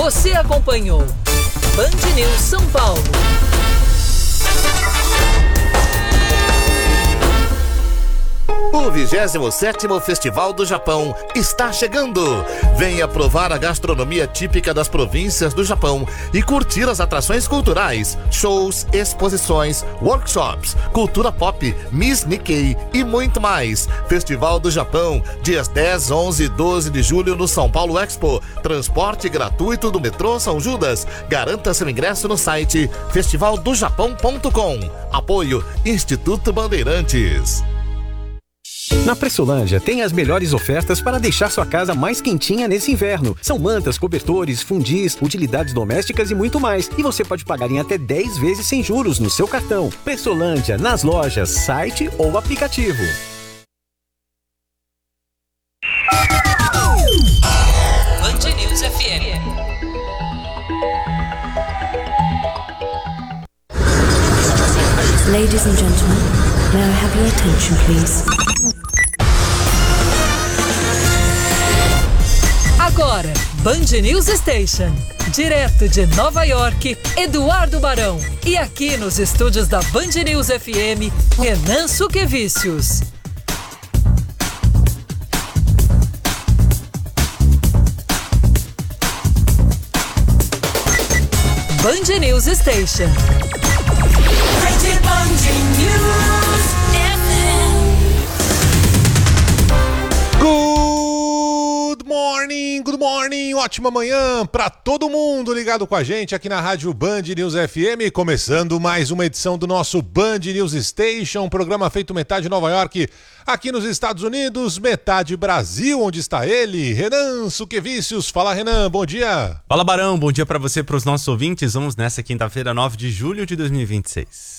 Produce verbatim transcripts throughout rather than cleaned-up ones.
Você acompanhou Band News São Paulo. O vigésimo sétimo Festival do Japão está chegando. Venha provar a gastronomia típica das províncias do Japão e curtir as atrações culturais, shows, exposições, workshops, cultura pop, Miss Nikkei e muito mais. Festival do Japão, dias dez, onze e doze de julho no São Paulo Expo. Transporte gratuito do metrô São Judas. Garanta seu ingresso no site festival do japão ponto com. Apoio Instituto Bandeirantes. Na Pressolândia tem as melhores ofertas para deixar sua casa mais quentinha nesse inverno. São mantas, cobertores, fundis, utilidades domésticas e muito mais. E você pode pagar em até dez vezes sem juros no seu cartão. Pressolândia, nas lojas, site ou aplicativo. Band News F M. Ladies and gentlemen, may I have your attention, please? Agora, Band News Station. Direto de Nova York, Eduardo Barão. E aqui nos estúdios da Band News F M, Renan Suquevicius. Band News Station. Good morning, good morning, ótima manhã para todo mundo ligado com a gente aqui na Rádio Band News F M, começando mais uma edição do nosso Band News Station, programa feito metade Nova York, aqui nos Estados Unidos, metade Brasil, onde está ele, Renan Suquevicius. Fala, Renan, bom dia. Fala, Barão, bom dia para você, para os nossos ouvintes. Vamos nessa quinta-feira, nove de julho de dois mil e vinte e seis.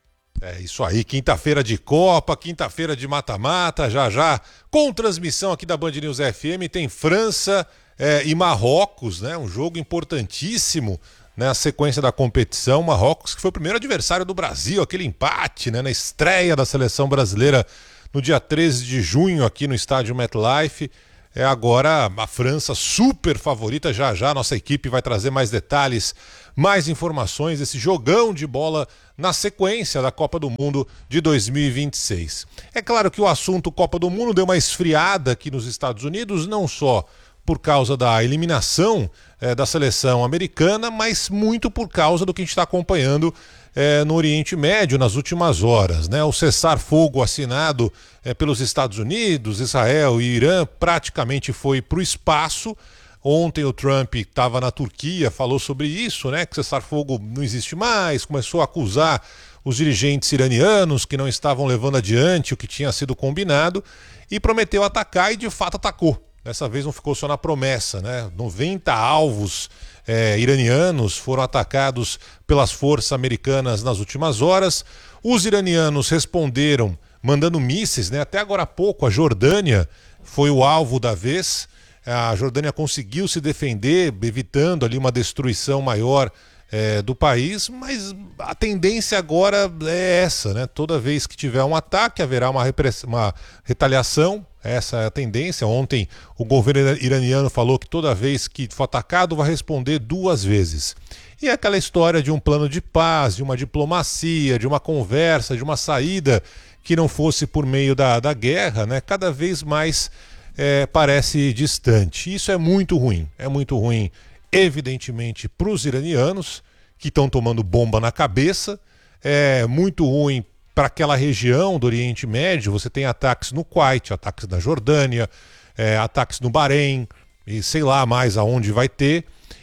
É isso aí, quinta-feira de Copa, quinta-feira de mata-mata, já já, com transmissão aqui da Band News F M, tem França é, e Marrocos, né? Um jogo importantíssimo na sequência da competição. Marrocos, que foi o primeiro adversário do Brasil, aquele empate, né, na estreia da seleção brasileira no dia treze de junho aqui no estádio MetLife. É agora a França super favorita, já já nossa equipe vai trazer mais detalhes, mais informações, esse jogão de bola na sequência da Copa do Mundo de dois mil e vinte e seis. É claro que o assunto Copa do Mundo deu uma esfriada aqui nos Estados Unidos, não só por causa da eliminação é, da seleção americana, mas muito por causa do que a gente está acompanhando é, no Oriente Médio nas últimas horas, né? O cessar-fogo assinado é, pelos Estados Unidos, Israel e Irã praticamente foi para o espaço. Ontem o Trump estava na Turquia, falou sobre isso, né? Que cessar-fogo não existe mais, começou a acusar os dirigentes iranianos que não estavam levando adiante o que tinha sido combinado e prometeu atacar e de fato atacou. Dessa vez não ficou só na promessa, né? noventa alvos é, iranianos foram atacados pelas forças americanas nas últimas horas. Os iranianos responderam mandando mísseis, né? Até agora há pouco a Jordânia foi o alvo da vez. A Jordânia conseguiu se defender, evitando ali uma destruição maior é, do país, mas a tendência agora é essa, né? Toda vez que tiver um ataque, haverá uma, repress... uma retaliação. Essa é a tendência. Ontem o governo iraniano falou que toda vez que for atacado vai responder duas vezes. E é aquela história de um plano de paz, de uma diplomacia, de uma conversa, de uma saída que não fosse por meio da, da guerra, né? Cada vez mais é, parece distante. Isso é muito ruim. É muito ruim, evidentemente, para os iranianos, que estão tomando bomba na cabeça. É muito ruim para aquela região do Oriente Médio. Você tem ataques no Kuwait, ataques na Jordânia, é, ataques no Bahrein, e sei lá mais aonde vai ter.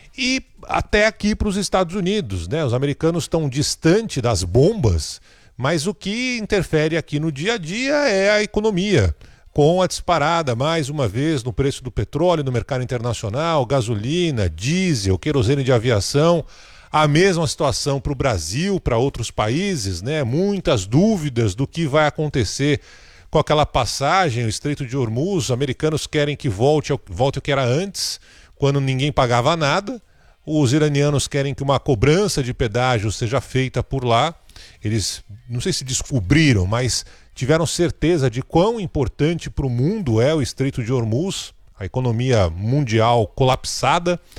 E até aqui para os Estados Unidos, né? Os americanos estão distante das bombas, mas o que interfere aqui no dia a dia é a economia, com a disparada, mais uma vez, no preço do petróleo no mercado internacional, gasolina, diesel, querosene de aviação. A mesma situação para o Brasil, para outros países, né? Muitas dúvidas do que vai acontecer com aquela passagem, o Estreito de Hormuz. Os americanos querem que volte ao, volte ao que era antes, quando ninguém pagava nada. Os iranianos querem que uma cobrança de pedágio seja feita por lá. Eles, não sei se descobriram, mas tiveram certeza de quão importante para o mundo é o Estreito de Hormuz, a economia mundial colapsada.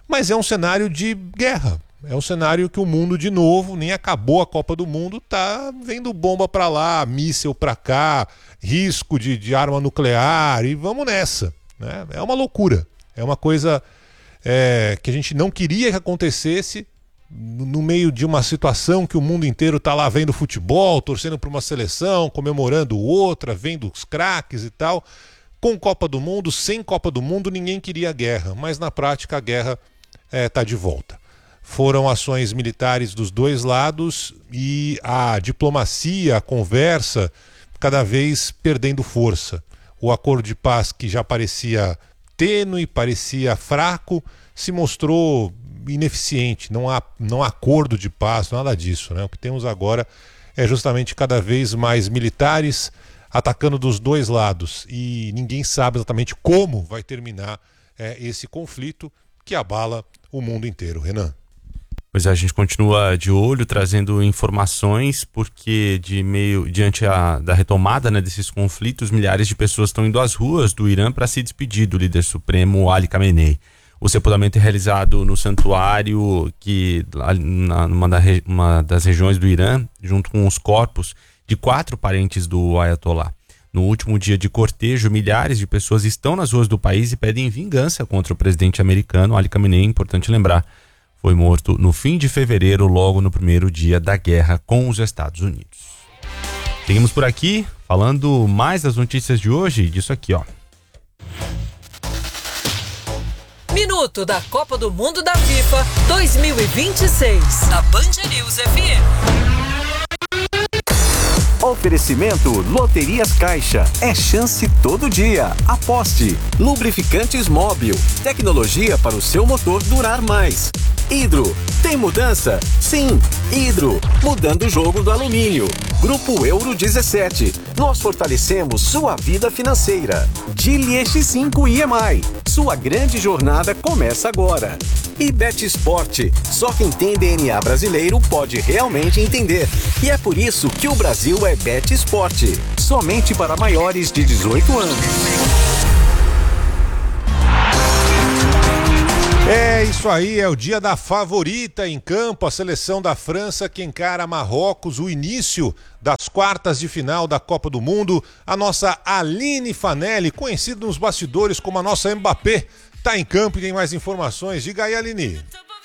mas é um cenário de guerra. É um cenário que o mundo, de novo, nem acabou a Copa do Mundo, tá vendo bomba para lá, míssil para cá, risco de, de arma nuclear, e vamos nessa, né? É uma loucura, é uma coisa é, que a gente não queria que acontecesse no meio de uma situação que o mundo inteiro tá lá vendo futebol, torcendo para uma seleção, comemorando outra, vendo os craques e tal. Com Copa do Mundo, sem Copa do Mundo, ninguém queria guerra, mas na prática a guerra é, tá de volta. Foram ações militares dos dois lados e a diplomacia, a conversa, cada vez perdendo força. O acordo de paz, que já parecia tênue, parecia fraco, se mostrou ineficiente. Não há, não há acordo de paz, nada disso, né? O que temos agora é justamente cada vez mais militares atacando dos dois lados. E ninguém sabe exatamente como vai terminar é, esse conflito que abala o mundo inteiro. Renan. Pois é, a gente continua de olho, trazendo informações, porque de meio, diante a, da retomada, né, desses conflitos, milhares de pessoas estão indo às ruas do Irã para se despedir do líder supremo Ali Khamenei. O sepultamento é realizado no santuário, que na, numa da, uma das regiões do Irã, junto com os corpos de quatro parentes do Ayatollah. No último dia de cortejo, milhares de pessoas estão nas ruas do país e pedem vingança contra o presidente americano Ali Khamenei. Importante lembrar, foi morto no fim de fevereiro, logo no primeiro dia da guerra com os Estados Unidos. Seguimos por aqui, falando mais das notícias de hoje, disso aqui, ó. Minuto da Copa do Mundo da FIFA dois mil e vinte e seis, na Band News F M. Oferecimento Loterias Caixa. É chance todo dia. Aposte. Lubrificantes Móbil. Tecnologia para o seu motor durar mais. Hidro. Tem mudança? Sim. Hidro. Mudando o jogo do alumínio. Grupo Euro dezessete. Nós fortalecemos sua vida financeira. Geely X cinco I M I. Sua grande jornada começa agora. E Bet Sport. Só quem tem D N A brasileiro pode realmente entender. E é por isso que o Brasil é Bet Sport. Somente para maiores de dezoito anos. É isso aí, é o dia da favorita em campo, a seleção da França que encara Marrocos, o início das quartas de final da Copa do Mundo. A nossa Aline Fanelli, conhecida nos bastidores como a nossa Mbappé, está em campo e tem mais informações. Diga aí, Aline.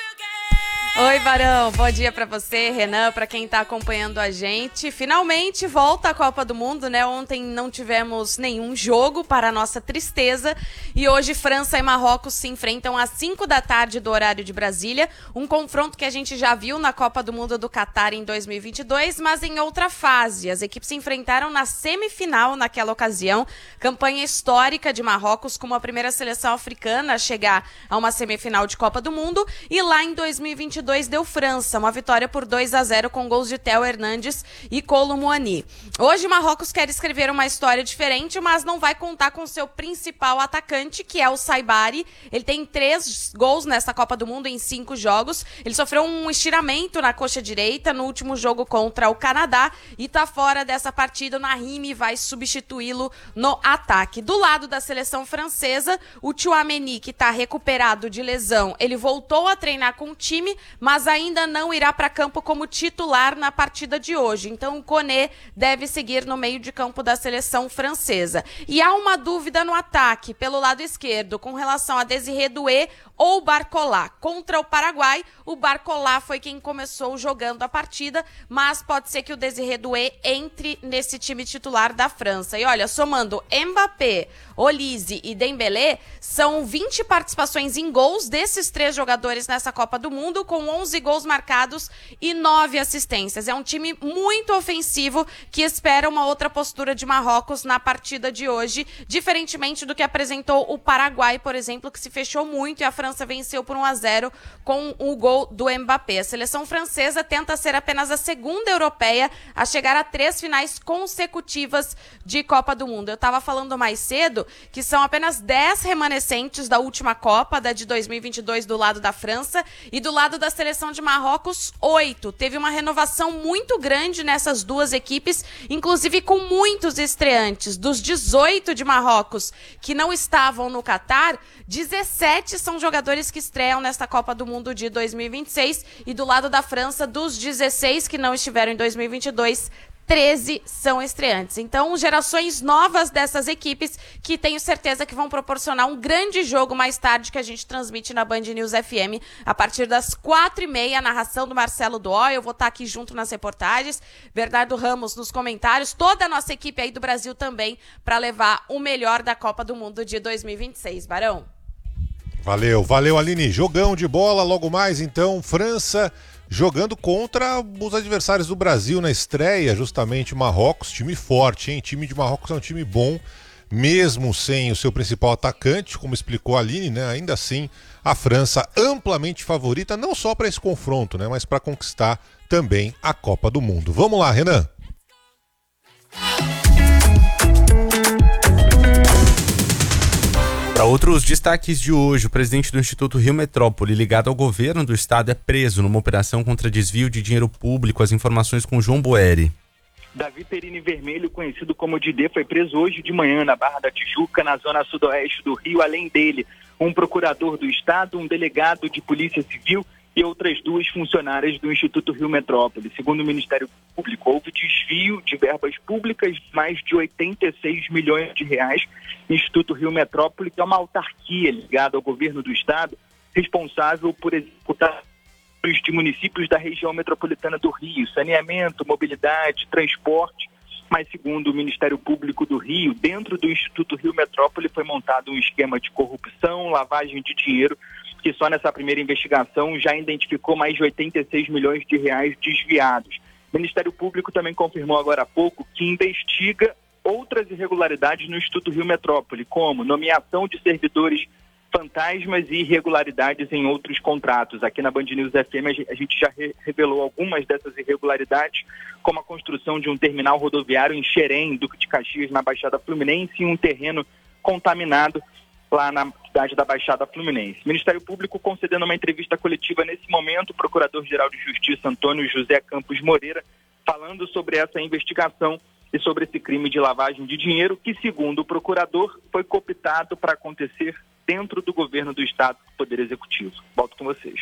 Oi, Barão, bom dia pra você, Renan, pra quem tá acompanhando a gente. Finalmente volta a Copa do Mundo, né? Ontem não tivemos nenhum jogo, para a nossa tristeza, e hoje França e Marrocos se enfrentam às cinco da tarde do horário de Brasília, um confronto que a gente já viu na Copa do Mundo do Catar em dois mil e vinte e dois, mas em outra fase. As equipes se enfrentaram na semifinal naquela ocasião, campanha histórica de Marrocos como a primeira seleção africana a chegar a uma semifinal de Copa do Mundo, e lá em dois mil e vinte e dois deu França, uma vitória por dois a zero com gols de Theo Hernandes e Kolo Muani. Hoje Marrocos quer escrever uma história diferente, mas não vai contar com seu principal atacante, que é o Saibari. Ele tem três gols nessa Copa do Mundo em cinco jogos. Ele sofreu um estiramento na coxa direita no último jogo contra o Canadá e tá fora dessa partida. O Nahimi vai substituí-lo no ataque. Do lado da seleção francesa, o Tchouaméni, que tá recuperado de lesão, ele voltou a treinar com o time, mas ainda não irá para campo como titular na partida de hoje. Então o Koné deve seguir no meio de campo da seleção francesa. E há uma dúvida no ataque, pelo lado esquerdo, com relação a Désiré Doué ou Barcola. Contra o Paraguai, o Barcola foi quem começou jogando a partida, mas pode ser que o Désiré Doué entre nesse time titular da França. E olha, somando Mbappé, Olise e Dembélé, são vinte participações em gols desses três jogadores nessa Copa do Mundo, com onze gols marcados e nove assistências. É um time muito ofensivo que espera uma outra postura de Marrocos na partida de hoje, diferentemente do que apresentou o Paraguai, por exemplo, que se fechou muito e a França venceu por um a zero com o gol do Mbappé. A seleção francesa tenta ser apenas a segunda europeia a chegar a três finais consecutivas de Copa do Mundo. Eu estava falando mais cedo que são apenas dez remanescentes da última Copa, da de dois mil e vinte e dois, do lado da França, e do lado da da seleção de Marrocos, oito. Teve uma renovação muito grande nessas duas equipes, inclusive com muitos estreantes. Dos dezoito de Marrocos que não estavam no Catar, dezessete são jogadores que estreiam nesta Copa do Mundo de dois mil e vinte e seis. E do lado da França, dos dezesseis que não estiveram em dois mil e vinte e dois, treze são estreantes. Então, gerações novas dessas equipes que tenho certeza que vão proporcionar um grande jogo mais tarde que a gente transmite na Band News F M a partir das quatro e meia, a narração do Marcelo Duó. Eu vou estar aqui junto nas reportagens, Bernardo Ramos nos comentários, toda a nossa equipe aí do Brasil também para levar o melhor da Copa do Mundo de dois mil e vinte e seis. Barão. Valeu, valeu, Aline. Jogão de bola, logo mais então, França jogando contra os adversários do Brasil na estreia, justamente Marrocos, time forte, hein? Time de Marrocos é um time bom, mesmo sem o seu principal atacante, como explicou a Aline, né? Ainda assim, a França amplamente favorita, não só para esse confronto, né? Mas para conquistar também a Copa do Mundo. Vamos lá, Renan. Para outros destaques de hoje, o presidente do Instituto Rio Metrópole, ligado ao governo do estado, é preso numa operação contra desvio de dinheiro público. As informações com João Boeri. Davi Perini Vermelho, conhecido como Didê, foi preso hoje de manhã na Barra da Tijuca, na zona sudoeste do Rio. Além dele, um procurador do estado, um delegado de polícia civil e outras duas funcionárias do Instituto Rio Metrópole. Segundo o Ministério Público, houve desvio de verbas públicas de mais de oitenta e seis milhões de reais. Instituto Rio Metrópole, que é uma autarquia ligada ao governo do estado, responsável por executar de municípios da região metropolitana do Rio, saneamento, mobilidade, transporte. Mas, segundo o Ministério Público do Rio, dentro do Instituto Rio Metrópole foi montado um esquema de corrupção, lavagem de dinheiro, que só nessa primeira investigação já identificou mais de oitenta e seis milhões de reais desviados. O Ministério Público também confirmou agora há pouco que investiga outras irregularidades no Instituto Rio Metrópole, como nomeação de servidores fantasmas e irregularidades em outros contratos. Aqui na Band News F M a gente já re- revelou algumas dessas irregularidades, como a construção de um terminal rodoviário em Xerém, Duque de Caxias, na Baixada Fluminense, e um terreno contaminado lá na cidade da Baixada Fluminense. O Ministério Público concedendo uma entrevista coletiva nesse momento, o Procurador-Geral de Justiça, Antônio José Campos Moreira, falando sobre essa investigação e sobre esse crime de lavagem de dinheiro que, segundo o procurador, foi cooptado para acontecer dentro do governo do Estado, do Poder Executivo. Volto com vocês.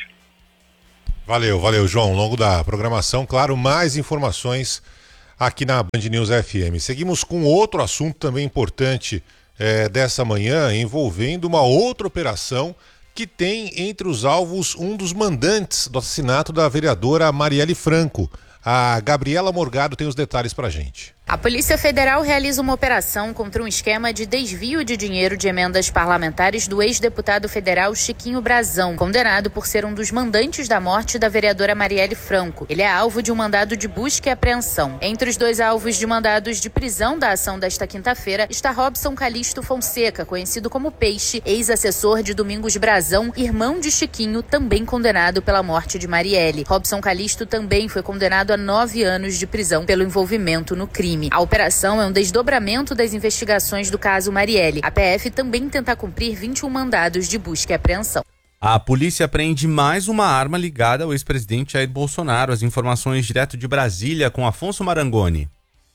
Valeu, valeu, João. Ao longo da programação, claro, mais informações aqui na Band News F M. Seguimos com outro assunto também importante é, dessa manhã, envolvendo uma outra operação que tem entre os alvos um dos mandantes do assassinato da vereadora Marielle Franco. A Gabriela Morgado tem os detalhes pra gente. A Polícia Federal realiza uma operação contra um esquema de desvio de dinheiro de emendas parlamentares do ex-deputado federal Chiquinho Brazão, condenado por ser um dos mandantes da morte da vereadora Marielle Franco. Ele é alvo de um mandado de busca e apreensão. Entre os dois alvos de mandados de prisão da ação desta quinta-feira está Robson Calixto Fonseca, conhecido como Peixe, ex-assessor de Domingos Brazão, irmão de Chiquinho, também condenado pela morte de Marielle. Robson Calixto também foi condenado a nove anos de prisão pelo envolvimento no crime. A operação é um desdobramento das investigações do caso Marielle. A P F também tenta cumprir vinte e um mandados de busca e apreensão. A polícia apreende mais uma arma ligada ao ex-presidente Jair Bolsonaro. As informações direto de Brasília com Afonso Marangoni.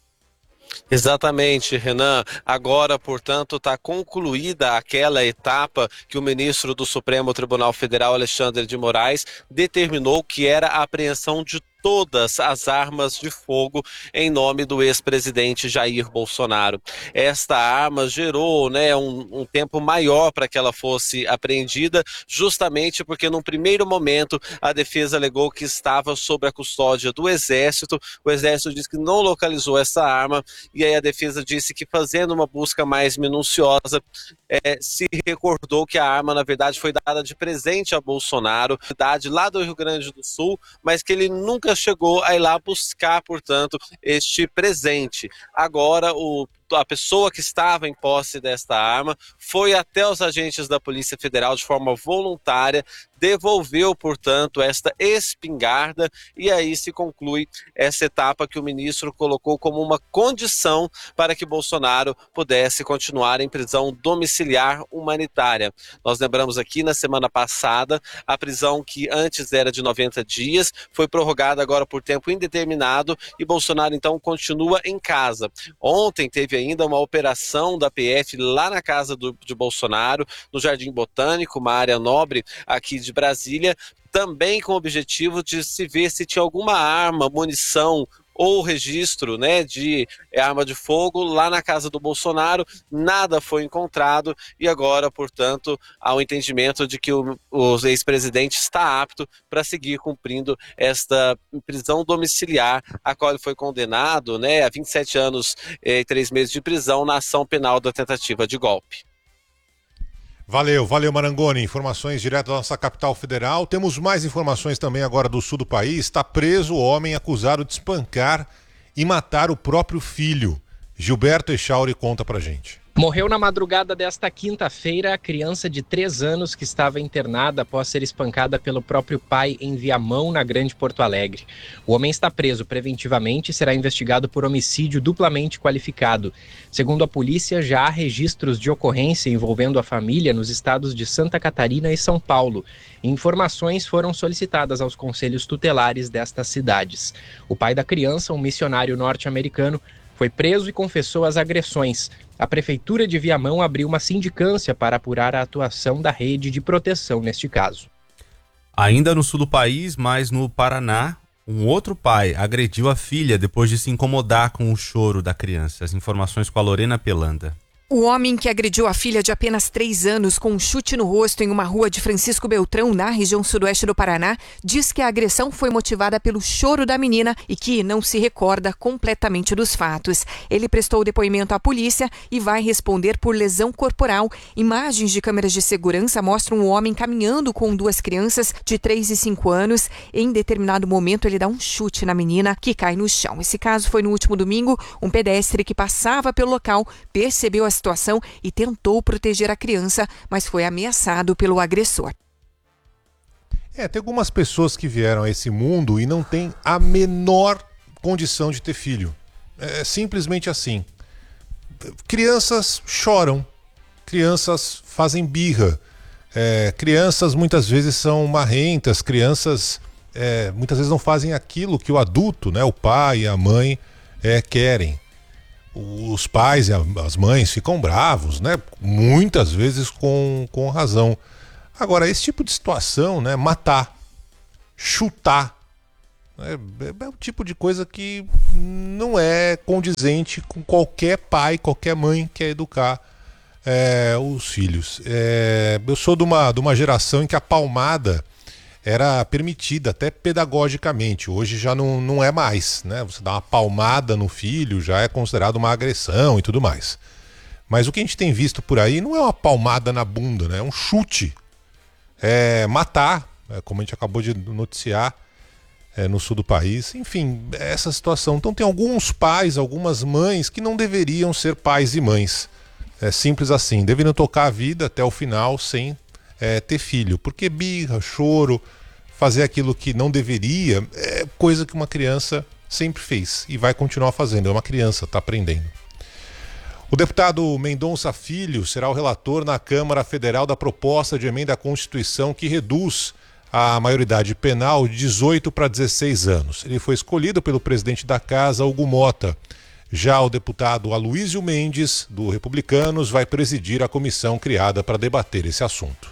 Exatamente, Renan. Agora, portanto, está concluída aquela etapa que o ministro do Supremo Tribunal Federal, Alexandre de Moraes, determinou que era a apreensão de todas as armas de fogo em nome do ex-presidente Jair Bolsonaro. Esta arma gerou, né, um, um tempo maior para que ela fosse apreendida, justamente porque num primeiro momento a defesa alegou que estava sob a custódia do Exército. O Exército disse que não localizou essa arma e aí a defesa disse que, fazendo uma busca mais minuciosa, é, se recordou que a arma na verdade foi dada de presente a Bolsonaro, cidade lá do Rio Grande do Sul, mas que ele nunca chegou a ir lá buscar, portanto, este presente. Agora o a pessoa que estava em posse desta arma foi até os agentes da Polícia Federal de forma voluntária, devolveu, portanto, esta espingarda e aí se conclui essa etapa que o ministro colocou como uma condição para que Bolsonaro pudesse continuar em prisão domiciliar humanitária. Nós lembramos aqui na semana passada a prisão que antes era de noventa dias, foi prorrogada agora por tempo indeterminado e Bolsonaro então continua em casa. Ontem teve ainda uma operação da P F lá na casa do, de Bolsonaro, no Jardim Botânico, uma área nobre aqui de Brasília, também com o objetivo de se ver se tinha alguma arma, munição ou registro, né, de arma de fogo lá na casa do Bolsonaro. Nada foi encontrado e agora, portanto, há o entendimento de que o, o ex-presidente está apto para seguir cumprindo esta prisão domiciliar, a qual ele foi condenado, né, a vinte e sete anos e três meses de prisão na ação penal da tentativa de golpe. Valeu, valeu Marangoni, informações direto da nossa capital federal. Temos mais informações também agora do sul do país. Está preso o homem acusado de espancar e matar o próprio filho. Gilberto Echauri conta pra gente. Morreu na madrugada desta quinta-feira a criança de três anos que estava internada após ser espancada pelo próprio pai em Viamão, na Grande Porto Alegre. O homem está preso preventivamente e será investigado por homicídio duplamente qualificado. Segundo a polícia, já há registros de ocorrência envolvendo a família nos estados de Santa Catarina e São Paulo. Informações foram solicitadas aos conselhos tutelares destas cidades. O pai da criança, um missionário norte-americano, foi preso e confessou as agressões. A Prefeitura de Viamão abriu uma sindicância para apurar a atuação da rede de proteção neste caso. Ainda no sul do país, mas no Paraná, um outro pai agrediu a filha depois de se incomodar com o choro da criança. As informações com a Lorena Pelanda. O homem que agrediu a filha de apenas três anos com um chute no rosto em uma rua de Francisco Beltrão, na região sudoeste do Paraná, diz que a agressão foi motivada pelo choro da menina e que não se recorda completamente dos fatos. Ele prestou depoimento à polícia e vai responder por lesão corporal. Imagens de câmeras de segurança mostram o homem caminhando com duas crianças de três e cinco anos. Em determinado momento, ele dá um chute na menina que cai no chão. Esse caso foi no último domingo. Um pedestre que passava pelo local percebeu a situação e tentou proteger a criança, mas foi ameaçado pelo agressor. É, tem algumas pessoas que vieram a esse mundo e não têm a menor condição de ter filho. É simplesmente assim. Crianças choram, crianças fazem birra, é, crianças muitas vezes são marrentas, crianças é, muitas vezes não fazem aquilo que o adulto, né, o pai e a mãe é, querem. Os pais e as mães ficam bravos, né? Muitas vezes com, com razão. Agora, esse tipo de situação, né? Matar, chutar, é, é, é o tipo de coisa que não é condizente com qualquer pai, qualquer mãe que quer educar é, os filhos. É, eu sou de uma, de uma geração em que a palmada era permitida até pedagogicamente. Hoje já não, não é mais, né? Você dá uma palmada no filho já é considerado uma agressão e tudo mais. Mas o que a gente tem visto por aí não é uma palmada na bunda, né? É um chute. É matar, é como a gente acabou de noticiar é, no sul do país. Enfim, essa situação. Então tem alguns pais, algumas mães que não deveriam ser pais e mães. É simples assim. Deveriam tocar a vida até o final sem É, ter filho, porque birra, choro, fazer aquilo que não deveria é coisa que uma criança sempre fez e vai continuar fazendo. É uma criança, está aprendendo. O deputado Mendonça Filho será o relator na Câmara Federal da proposta de emenda à Constituição que reduz a maioridade penal de dezoito para dezesseis anos. Ele foi escolhido pelo presidente da Casa, Hugo Mota. Já o deputado Aloysio Mendes, do Republicanos, vai presidir a comissão criada para debater esse assunto.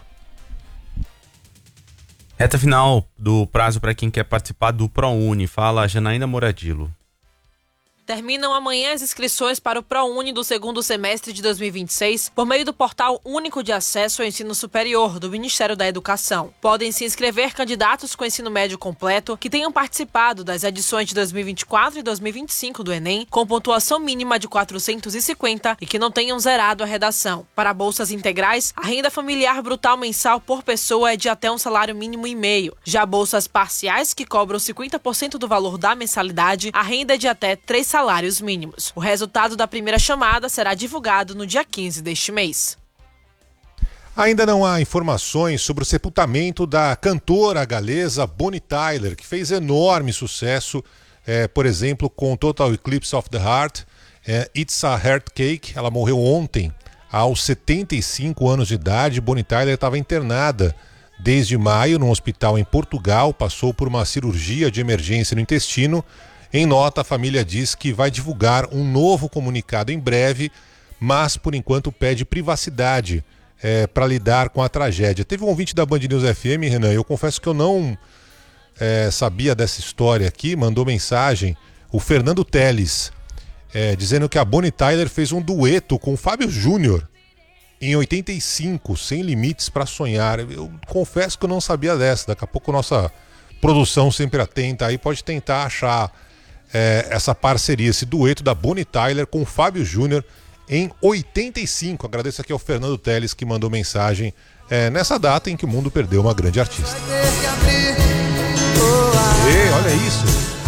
Reta final do prazo para quem quer participar do ProUni. Fala Janaína Moradilo. Terminam amanhã as inscrições para o ProUni do segundo semestre de dois mil e vinte e seis por meio do Portal Único de Acesso ao Ensino Superior do Ministério da Educação. Podem se inscrever candidatos com ensino médio completo que tenham participado das edições de dois mil e vinte e quatro e dois mil e vinte e cinco do Enem com pontuação mínima de quatrocentos e cinquenta e que não tenham zerado a redação. Para bolsas integrais, a renda familiar brutal mensal por pessoa é de até um salário mínimo e meio. Já bolsas parciais, que cobram cinquenta por cento do valor da mensalidade, a renda é de até três salários salários mínimos. O resultado da primeira chamada será divulgado no dia quinze deste mês. Ainda não há informações sobre o sepultamento da cantora galesa Bonnie Tyler, que fez enorme sucesso, é, por exemplo, com Total Eclipse of the Heart, é, It's a Heart Cake. Ela morreu ontem, aos setenta e cinco anos de idade. Bonnie Tyler estava internada desde maio num hospital em Portugal, passou por uma cirurgia de emergência no intestino. Em nota, a família diz que vai divulgar um novo comunicado em breve, mas por enquanto pede privacidade É, para lidar com a tragédia. Teve um ouvinte da Band News F M, Renan, eu confesso que eu não é, sabia dessa história aqui, mandou mensagem, o Fernando Teles, é, dizendo que a Bonnie Tyler fez um dueto com o Fábio Júnior em oitenta e cinco, Sem Limites para Sonhar. Eu confesso que eu não sabia dessa, daqui a pouco nossa produção sempre atenta aí pode tentar achar é, essa parceria, esse dueto da Bonnie Tyler com o Fábio Júnior em oitenta e cinco. Agradeço aqui ao Fernando Teles que mandou mensagem é, nessa data em que o mundo perdeu uma grande artista. E olha isso.